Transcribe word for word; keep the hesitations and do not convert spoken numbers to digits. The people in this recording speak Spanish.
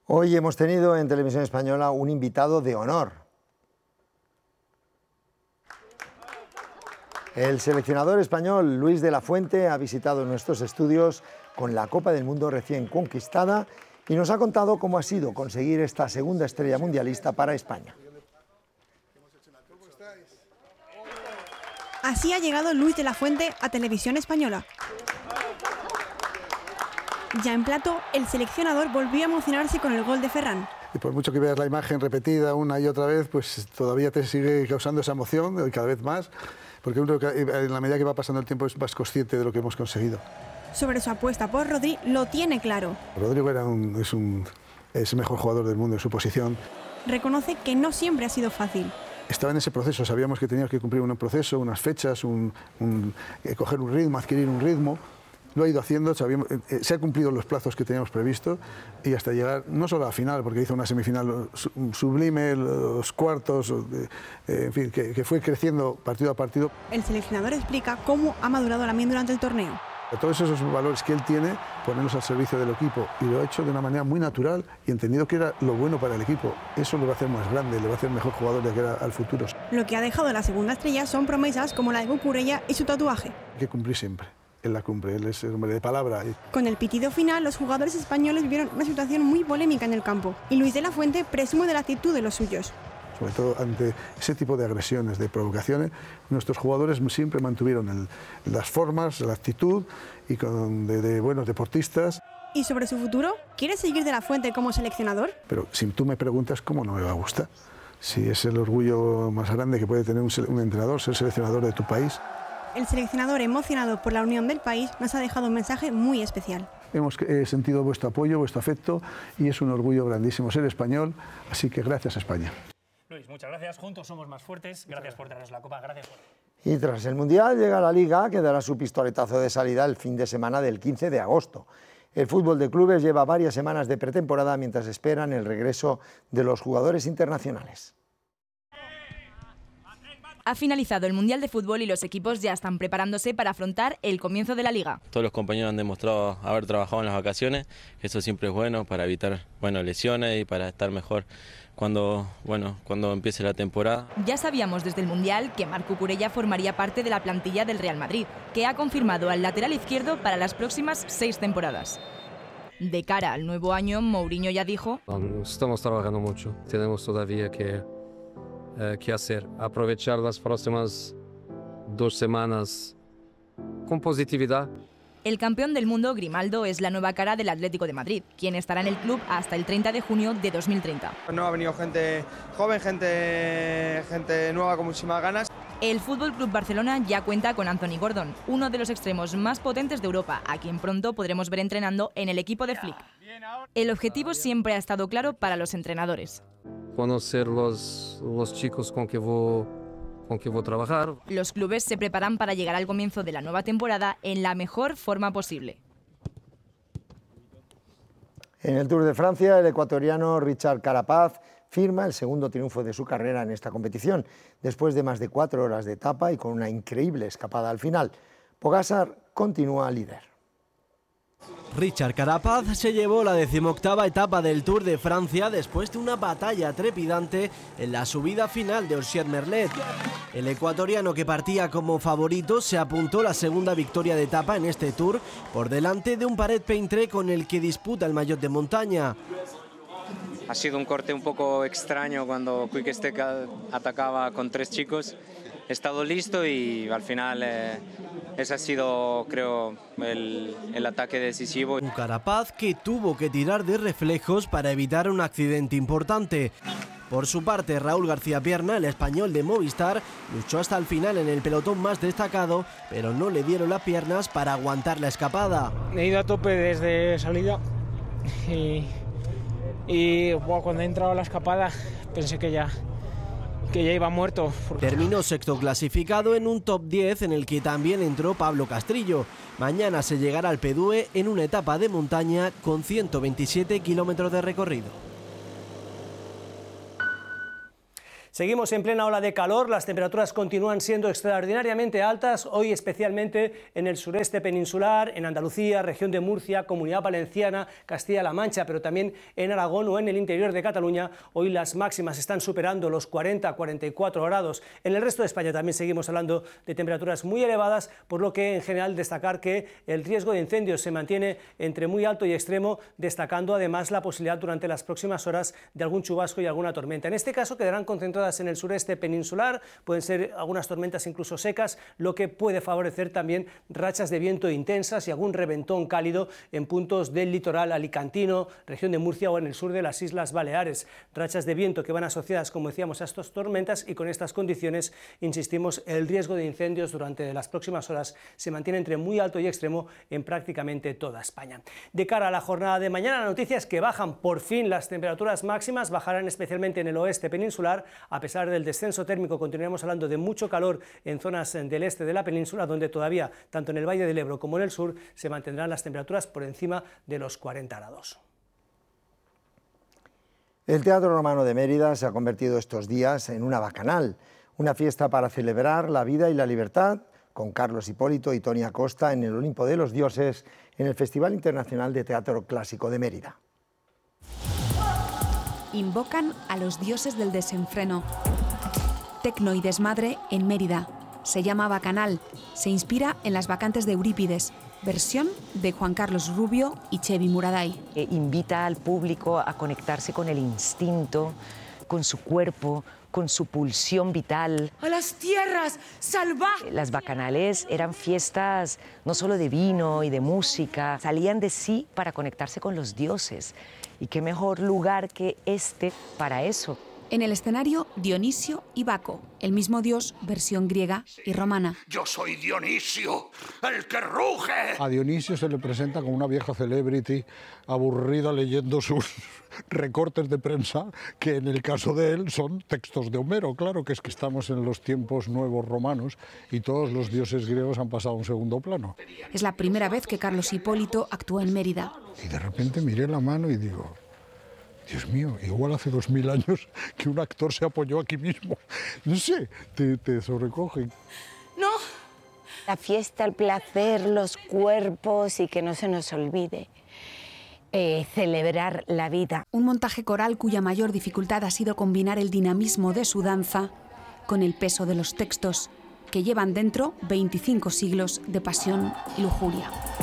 Hoy hemos tenido en Televisión Española un invitado de honor. El seleccionador español Luis de la Fuente ha visitado nuestros estudios con la Copa del Mundo recién conquistada y nos ha contado cómo ha sido conseguir esta segunda estrella mundialista para España. Así ha llegado Luis de la Fuente a Televisión Española. Ya en plato, el seleccionador volvió a emocionarse con el gol de Ferran. Y por mucho que veas la imagen repetida una y otra vez, pues todavía te sigue causando esa emoción, cada vez más, porque uno en la medida que va pasando el tiempo es más consciente de lo que hemos conseguido. Sobre su apuesta por Rodri, lo tiene claro. Rodrigo era un, es, un, es el mejor jugador del mundo en su posición. Reconoce que no siempre ha sido fácil. Estaba en ese proceso, sabíamos que teníamos que cumplir un proceso, unas fechas, un, un, eh, coger un ritmo, adquirir un ritmo. Lo ha ido haciendo, sabíamos, eh, se han cumplido los plazos que teníamos previsto y hasta llegar, no solo a la final, porque hizo una semifinal sublime, los cuartos, eh, en fin, que, que fue creciendo partido a partido. El seleccionador explica cómo ha madurado Lamine durante el torneo. Todos esos valores que él tiene, ponerlos al servicio del equipo, y lo ha hecho de una manera muy natural y entendido que era lo bueno para el equipo. Eso le va a hacer más grande, le va a hacer mejor jugador de cara al futuro. Lo que ha dejado la segunda estrella son promesas como la de Cucurella y su tatuaje. Hay que cumplir siempre. Él la cumple, él es el hombre de palabra. Con el pitido final, los jugadores españoles vivieron una situación muy polémica en el campo y Luis de la Fuente presume de la actitud de los suyos. Sobre todo ante ese tipo de agresiones, de provocaciones, nuestros jugadores siempre mantuvieron el, las formas, la actitud y con, de, de buenos deportistas. ¿Y sobre su futuro? ¿Quiere seguir de la Fuente como seleccionador? Pero si tú me preguntas, ¿cómo no me va a gustar? Si es el orgullo más grande que puede tener un, un entrenador, ser seleccionador de tu país. El seleccionador, emocionado por la unión del país, nos ha dejado un mensaje muy especial. Hemos eh, sentido vuestro apoyo, vuestro afecto y es un orgullo grandísimo ser español, así que gracias a España. Luis, muchas gracias. Juntos somos más fuertes. Gracias por traernos la Copa. Gracias por... Y tras el Mundial llega la Liga, que dará su pistoletazo de salida el fin de semana del quince de agosto. El fútbol de clubes lleva varias semanas de pretemporada mientras esperan el regreso de los jugadores internacionales. Ha finalizado el Mundial de Fútbol y los equipos ya están preparándose para afrontar el comienzo de la Liga. Todos los compañeros han demostrado haber trabajado en las vacaciones, eso siempre es bueno para evitar bueno, lesiones y para estar mejor cuando, bueno, cuando empiece la temporada. Ya sabíamos desde el Mundial que Marc Cucurella formaría parte de la plantilla del Real Madrid, que ha confirmado al lateral izquierdo para las próximas seis temporadas. De cara al nuevo año, Mourinho ya dijo: estamos trabajando mucho, tenemos todavía que... Eh, qué hacer, aprovechar las próximas dos semanas con positividad. El campeón del mundo, Grimaldo, es la nueva cara del Atlético de Madrid, quien estará en el club hasta el treinta de junio de dos mil treinta. No ha venido gente joven, gente, gente nueva con muchísimas ganas. El Fútbol Club Barcelona ya cuenta con Anthony Gordon, uno de los extremos más potentes de Europa, a quien pronto podremos ver entrenando en el equipo de Flick. El objetivo siempre ha estado claro para los entrenadores: conocer los, los chicos con que voy, con que voy a trabajar. Los clubes se preparan para llegar al comienzo de la nueva temporada en la mejor forma posible. En el Tour de Francia, el ecuatoriano Richard Carapaz firma el segundo triunfo de su carrera en esta competición, después de más de cuatro horas de etapa y con una increíble escapada al final. Pogačar continúa líder. Richard Carapaz se llevó la decimoctava etapa del Tour de Francia después de una batalla trepidante en la subida final de Orsières-Merlet. El ecuatoriano, que partía como favorito, se apuntó la segunda victoria de etapa en este Tour por delante de un Paret-Peintré con el que disputa el maillot de montaña. Ha sido un corte un poco extraño cuando Quick Step atacaba con tres chicos. He estado listo y al final eh, ese ha sido, creo, el, el ataque decisivo. Un Carapaz que tuvo que tirar de reflejos para evitar un accidente importante. Por su parte, Raúl García Pierna, el español de Movistar, luchó hasta el final en el pelotón más destacado, pero no le dieron las piernas para aguantar la escapada. He ido a tope desde salida y, y wow, cuando he entrado a la escapada pensé que ya... que ya iba muerto. Terminó sexto clasificado en un top diez en el que también entró Pablo Castrillo. Mañana se llegará al Pedúe en una etapa de montaña con ciento veintisiete kilómetros de recorrido. Seguimos en plena ola de calor, las temperaturas continúan siendo extraordinariamente altas, hoy especialmente en el sureste peninsular, en Andalucía, región de Murcia, Comunidad Valenciana, Castilla-La Mancha, pero también en Aragón o en el interior de Cataluña. Hoy las máximas están superando los cuarenta a cuarenta y cuatro grados. En el resto de España también seguimos hablando de temperaturas muy elevadas, por lo que en general destacar que el riesgo de incendios se mantiene entre muy alto y extremo, destacando además la posibilidad durante las próximas horas de algún chubasco y alguna tormenta. En este caso quedarán concentradas en el sureste peninsular, pueden ser algunas tormentas incluso secas, lo que puede favorecer también rachas de viento intensas y algún reventón cálido en puntos del litoral alicantino, región de Murcia o en el sur de las Islas Baleares. Rachas de viento que van asociadas, como decíamos, a estas tormentas, y con estas condiciones, insistimos, el riesgo de incendios durante las próximas horas se mantiene entre muy alto y extremo en prácticamente toda España. De cara a la jornada de mañana, la noticia es que bajan por fin las temperaturas máximas, bajarán especialmente en el oeste peninsular. A pesar del descenso térmico, continuaremos hablando de mucho calor en zonas del este de la península, donde todavía, tanto en el Valle del Ebro como en el sur, se mantendrán las temperaturas por encima de los cuarenta grados. El Teatro Romano de Mérida se ha convertido estos días en una bacanal, una fiesta para celebrar la vida y la libertad, con Carlos Hipólito y Toni Acosta en el Olimpo de los Dioses, en el Festival Internacional de Teatro Clásico de Mérida. Invocan a los dioses del desenfreno. Tecno y desmadre en Mérida. Se llama Bacanal. Se inspira en las Bacantes de Eurípides, versión de Juan Carlos Rubio y Chevy Muraday. Eh, invita al público a conectarse con el instinto, con su cuerpo, con su pulsión vital. ¡A las tierras salvajes! Las bacanales eran fiestas no solo de vino y de música, salían de sí para conectarse con los dioses. Y qué mejor lugar que este para eso. En el escenario, Dionisio y Baco, el mismo dios, versión griega y romana. Yo soy Dionisio, el que ruge. A Dionisio se le presenta como una vieja celebrity aburrida leyendo sus recortes de prensa, que en el caso de él son textos de Homero. Claro que es que estamos en los tiempos nuevos romanos y todos los dioses griegos han pasado a un segundo plano. Es la primera vez que Carlos Hipólito actúa en Mérida. Y de repente miré la mano y digo, Dios mío, igual hace dos mil años que un actor se apoyó aquí mismo. No sé, te, te sobrecoge. ¡No! La fiesta, el placer, los cuerpos y que no se nos olvide eh, celebrar la vida. Un montaje coral cuya mayor dificultad ha sido combinar el dinamismo de su danza con el peso de los textos que llevan dentro veinticinco siglos de pasión y lujuria.